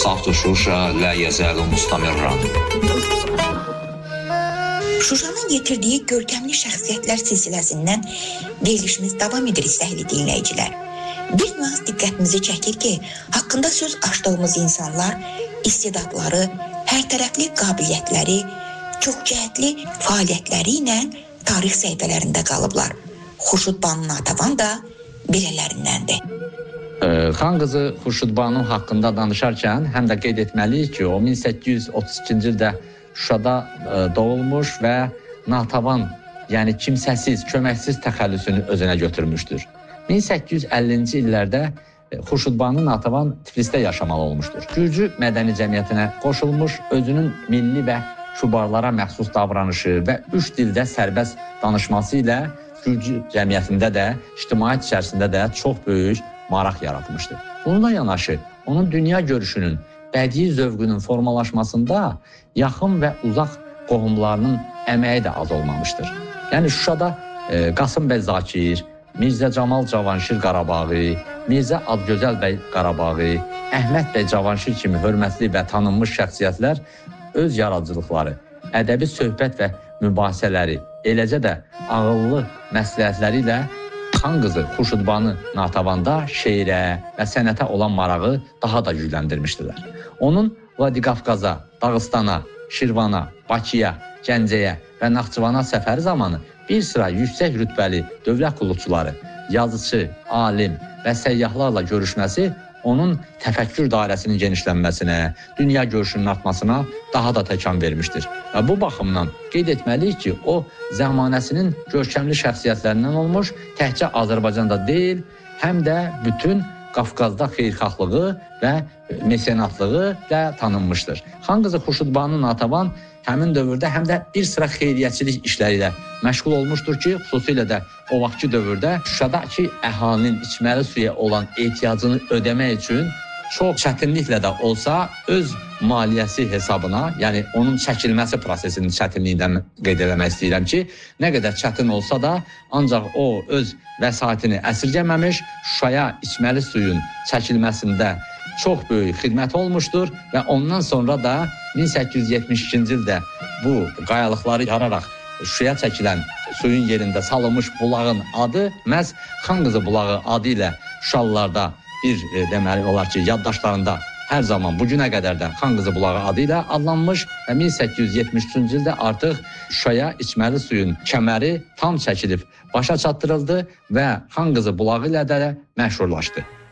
صعق Şuşa لا يزال مستمرا. Şuşanın yetirdiyi görkəmli şəxsiyyətlər silsiləsindən verilişimiz davam edir istəkli dinləyicilər. Bir nüans diqqətimizi çəkir ki, haqqında söz açdığımız insanlar istedadları, hərtərəfli qabiliyyətləri, çoxcəhətli fəaliyyətləri ilə tarix səhifələrində qalıblar. Xurşud Banu Natəvan da belələrindəndir. Xan qızı Xurşud Banu haqqında danışarkən həm də qeyd etməliyik ki, o 1832-ci ildə Şuşada doğulmuş və Natəvan, yəni kimsəsiz, köməksiz təxəllüsünü özünə götürmüşdür. 1850-ci illərdə Xurşud Banu Natəvan Tiflisdə yaşamalı olmuşdur. Gürcü mədəni cəmiyyətinə qoşulmuş, özünün milli və kübarlara məxsus davranışı və 3 dildə sərbəst danışması ilə Gürcü cəmiyyətində də, ictimaiyyət içərisində də çox böyük maraq yaratmışdır. Bununla yanaşı, onun dünya görüşünün, bədii zövqünün formalaşmasında yaxın və uzaq qohumlarının əməyi də az olmamışdır. Yəni Şuşada Qasım bəy Zakir, Mirzə Camal Cavanşir Qarabağı, Mirzə Adgözəl bəy Qarabağı, Əhməd bəy Cavanşir kimi hörmətli və tanınmış şəxsiyyətlər öz yaradıcılıqları, ədəbi söhbət və mübahisələri, eləcə də ağıllı məsləhətləri ilə Xan qızı Xurşud Banu Natəvanda şeirə və sənətə olan marağı daha da gücləndirmişdilər. Onun Vladikavkaza, Dağıstana, Şirvana, Bakıya, Gəncəyə və Naxçıvana səfəri zamanı bir sıra yüksək rütbəli dövlət qulluqçuları, yazıcı, alim və səyyahlarla görüşməsi onun təfəkkür dairəsinin genişlənməsinə, dünya görüşünün artmasına daha da təkan vermişdir. Və bu baxımdan qeyd etməliyik ki, o zamanəsinin görkəmli şəxsiyyətlərindən olmuş, təkcə Azərbaycanda deyil, həm də bütün Qafqazda xeyirxahlığı və mesenatlığı da tanınmışdır. Xan qızı Xurşud Banu Natəvan həmin dövrdə həm də bir sıra xeyriyyətçilik işləri ilə məşğul olmuşdur ki, xüsusilə də o vaxtki dövrdə Şuşadakı əhalinin içməli suya olan ehtiyacını ödəmək üçün çox çətinliklə də olsa öz maliyyəsi hesabına, yəni onun çəkilməsi prosesinin çətinliyindən qeyd eləmək istəyirəm ki, nə qədər çətin olsa da, ancaq o öz vəsaitini əsirgəməmiş, Şuşaya içməli suyun çəkilməsində çox böyük xidmət olmuşdur və ondan sonra da 1872-ci ildə bu qayalıqları yararaq Şuşaya çəkilən suyun yerində salınmış bulağın adı məhz Xan qızı bulağı adı ilə Şuşalılarda bir deməli olar ki, yaddaşlarında hər zaman bugünə qədər də Xan qızı bulağı adı ilə adlanmış və 1873-cü ildə artıq Şuşaya içməli suyun kəməri tam çəkilib başa çatdırıldı və Xan qızı bulağı ilə də məşhurlaşdı.